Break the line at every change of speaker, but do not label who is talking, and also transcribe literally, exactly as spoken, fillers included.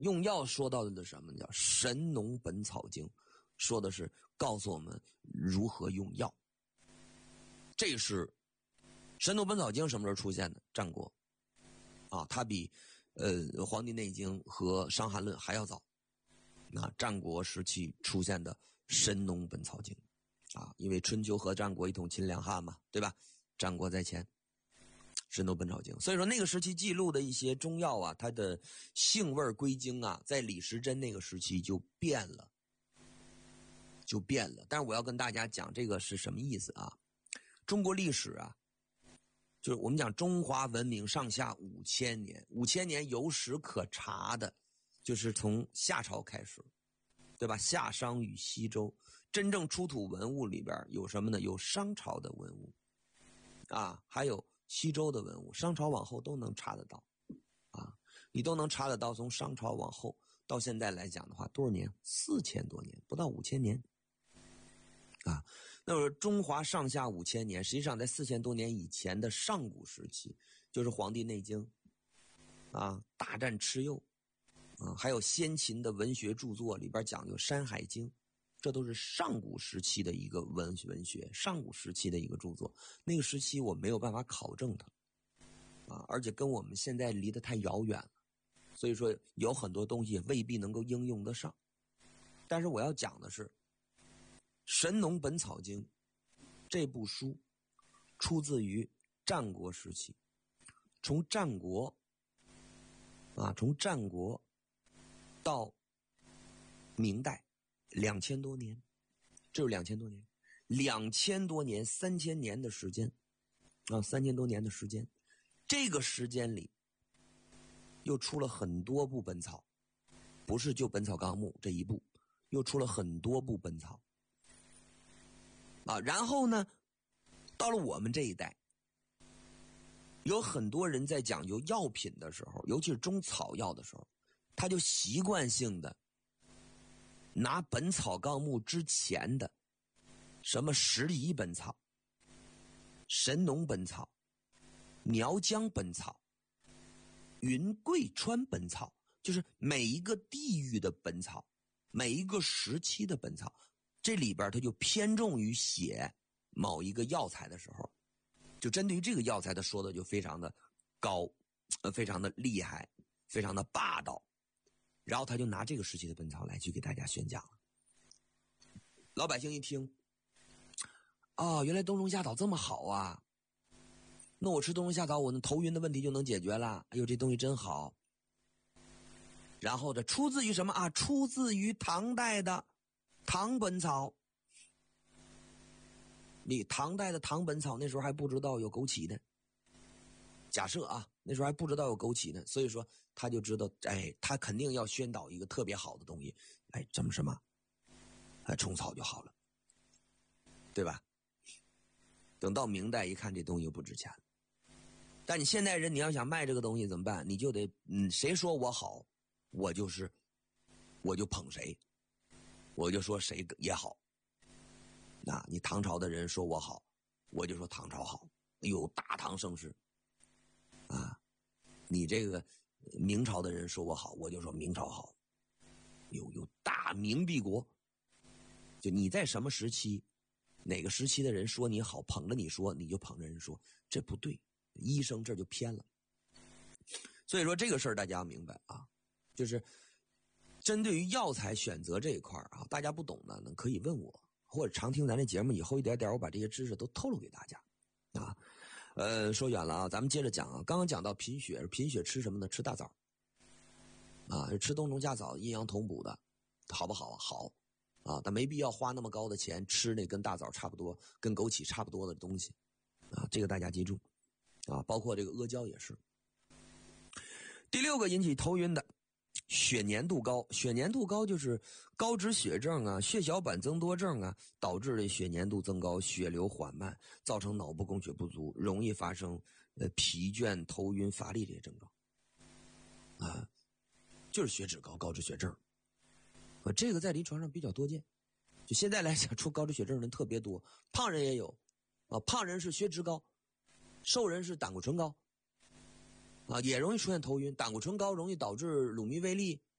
用药说到的是什么？叫《神农本草经》，说的是告诉我们如何用药。这是《神农本草经》什么时候出现的？战国啊，它比呃《黄帝内经》和《伤寒论》还要早。那战国时期出现的《神农本草经》啊，因为春秋和战国一统秦两汉嘛，对吧？战国在前，《神农本草经》。所以说那个时期记录的一些中药啊，它的性味归经啊，在李时珍那个时期就变了，就变了。但是我要跟大家讲这个是什么意思啊？中国历史啊，就是我们讲中华文明上下五千年，五千年有史可查的，就是从夏朝开始，对吧？夏商与西周，真正出土文物里边有什么呢？有商朝的文物啊，还有西周的文物，商朝往后都能查得到啊，你都能查得到。从商朝往后到现在来讲的话，多少年？四千多年，不到五千年啊。那么中华上下五千年，实际上在四千多年以前的上古时期，就是《黄帝内经》啊，大战蚩尤啊，还有先秦的文学著作里边讲究《山海经》，这都是上古时期的一个文文学，上古时期的一个著作。那个时期我没有办法考证它啊，而且跟我们现在离得太遥远了，所以说有很多东西未必能够应用得上。但是我要讲的是，《神农本草经》这部书出自于战国时期，从战国啊，从战国到明代两千多年，这有两千多年，两千多年，三千年的时间啊，三千多年的时间，这个时间里又出了很多部本草，不是就《本草纲目》这一部，又出了很多部本草啊。然后呢，到了我们这一代，有很多人在讲究药品的时候，尤其是中草药的时候，他就习惯性的拿《本草纲目》之前的什么十夷本草、神农本草、苗疆本草、云贵川本草，就是每一个地域的本草，每一个时期的本草，这里边它就偏重于写某一个药材的时候，就针对于这个药材，他说的就非常的高，呃，非常的厉害，非常的霸道。然后他就拿这个时期的本草来去给大家宣讲了。老百姓一听，哦，原来冬虫夏草这么好啊！那我吃冬虫夏草，我那头晕的问题就能解决了。哎呦，这东西真好。然后这出自于什么啊？出自于唐代的唐本草。你唐代的唐本草那时候还不知道有枸杞呢，假设啊，那时候还不知道有枸杞呢，所以说他就知道，哎，他肯定要宣导一个特别好的东西，哎，怎么什么，哎，虫草就好了，对吧？等到明代一看，这东西就不值钱了。但你现代人，你要想卖这个东西怎么办？你就得，嗯，谁说我好，我就是，我就捧谁，我就说谁也好。那你唐朝的人说我好，我就说唐朝好，有大唐盛世啊。你这个明朝的人说我好，我就说明朝好，有有大明帝国。就你在什么时期，哪个时期的人说你好，捧着你说，你就捧着人说，这不对，医生这就偏了。所以说这个事儿大家要明白啊，就是针对于药材选择这一块啊，大家不懂的呢可以问我，或者常听咱这节目，以后一点点我把这些知识都透露给大家啊。呃，说远了啊，咱们接着讲啊。刚刚讲到贫血，贫血吃什么呢？吃大枣啊，吃冬虫夏草，阴阳同补的，好不好？好啊，但没必要花那么高的钱吃那跟大枣差不多、跟枸杞差不多的东西啊，这个大家记住啊。包括这个阿胶也是。第六个引起头晕的，血粘度高。血粘度高就是高脂血症啊、血小板增多症啊，导致的血粘度增高，血流缓慢，造成脑部供血不足，容易发生呃疲倦、头晕、乏力这些症状啊，就是血脂高、高脂血症啊。这个在临床上比较多见，就现在来讲，出高脂血症的人特别多，胖人也有啊，胖人是血脂高，瘦人是胆固醇高。啊，也容易出现头晕，胆固醇高容易导致乳糜胃痢